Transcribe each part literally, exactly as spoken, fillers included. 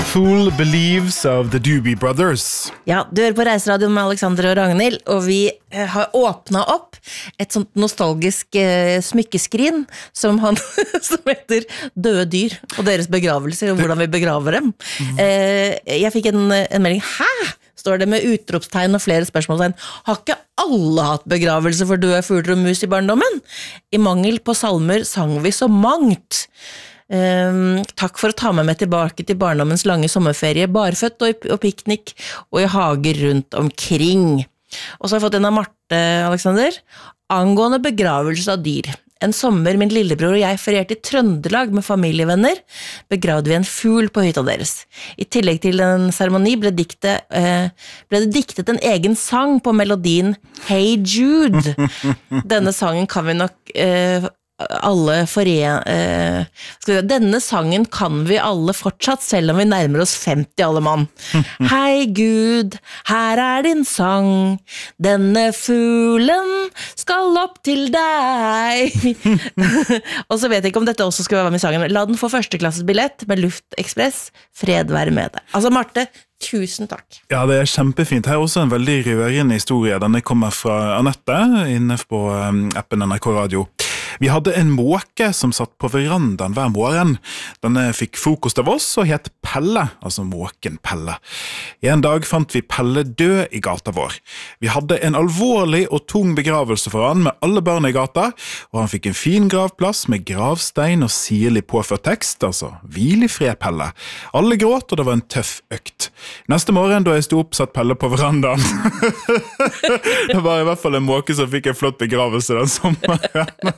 Fool Believes of the Doobie Brothers. Ja, du hører på Reiseradioen med Alexander og Ragnhild, og vi har åpnet opp et sånt nostalgisk eh, smykkeskrin som, han, som heter Døde dyr og deres begravelser, og hvordan vi begraver dem. Eh, jeg fikk en, en melding, hæ? Står det med utropstegn og flere spørsmålstegn. Har ikke alle hatt begravelse for døde fugler og mus i barndommen? I mangel på salmer sang vi så mangt. Um, takk for å ta med meg tilbake til barndommens lange sommerferie, barføtt og, og piknik, og i hager rundt omkring. Og så har jeg fått en av Marte, Alexander, angående begravelse av dyr. En sommer min lillebror og jeg ferierte i Trøndelag med familievenner, begravde vi en fugl på hytta deres. I tillegg til en seremoni ble, diktet, eh, ble det diktet en egen sang på melodien Hey Jude. Denne sangen kan vi nok eh, alle forene eh, skal vi, denne sangen kan vi alle fortsatt, selv om vi nærmer oss femti alle mann. Hei Gud, her er din sang, denne fuglen skal opp til deg. Og så vet jeg ikke om dette også skal være med i sangen. La den få førsteklasses billett med Luftekspress, fred være med deg. Altså Marte, tusen takk. Ja, det er kjempefint. Her er også en veldig rørende historie. Denne kommer fra Annette inne på appen N R K Radio. Vi hadde en måke som satt på verandaen hver morgen. Denne fikk frokost av oss og het Pelle, altså måken Pelle. En dag fant vi Pelle død i gata vår. Vi hadde en alvorlig og tung begravelse for han med alle barn i gata, og han fikk en fin gravplass med gravstein og sirlig påført tekst, altså hvil i fred Pelle. Alle gråt, og det var en tøff økt. Neste morgen da jeg sto opp, satt Pelle på verandaen. Det var i hvert fall en måke som fikk en flott begravelse den sommeren.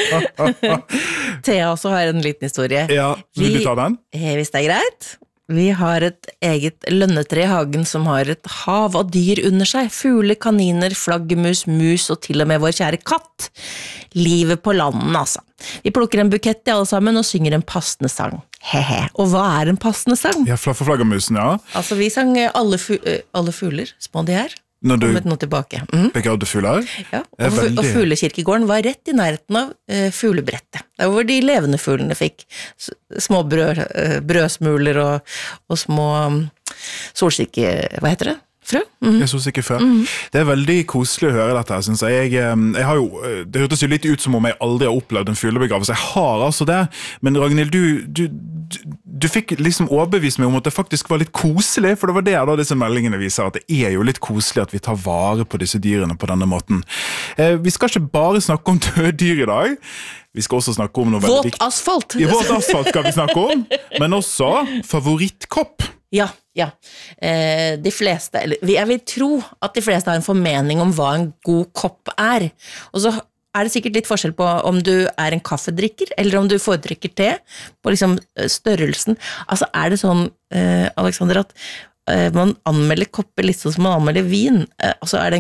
Thea også har en liten historie. Ja, vil du ta den? Vi, hvis det er greit. Vi har et eget lønnetre i hagen som har et hav av dyr under seg. Fugle, kaniner, flaggemus, mus og til og med vår kjære katt. Livet på landen, altså. Vi plukker en bukett i alle sammen og synger en passende sang. Hehe. Og hva er en passende sang? Ja, for flaggermusen, ja. Altså, vi sang alle, fu alle fugler, små de her. Når du nå tilbake. Mm. begravde fugler? Ja, og, veldig... og fuglekirkegården var rett i nærheten av uh, fuglebrettet. Der hvor de levende fuglene fikk små brød, uh, brødsmuler og, og små um, solsikke, hva heter det? Frø? Mm. Jeg synes ikke frø. Mm. Det er veldig koselig å høre dette, synes jeg. Jeg, jeg har jo, det hørtes jo litt ut som om jeg aldri har opplevd en fuglebegravelse. Jeg har altså det, men Ragnhild, du, du, du, du fikk liksom overbevist meg om at det faktisk var litt koselig, for det var det da disse meldingene viser, at det er jo litt koselig at vi tar vare på disse dyrene på denne måten. Eh, vi skal ikke bare snakke om døde dyr i dag, vi skal også snakke om noe veldig viktig. Våt asfalt! I våt asfalt skal vi snakke om, men også favorittkopp. Ja, ja. Eh, de fleste, eller jeg vil tro at de fleste har en formening om hva en god kopp er. Og så er det sikkert litt forskjell på om du er en kaffedrikker, eller om du foretrekker te, på liksom størrelsen. Altså er det sånn, eh, Alexander, at eh, man anmelder kopper litt sånn som man anmelder vin, eh, og så er det en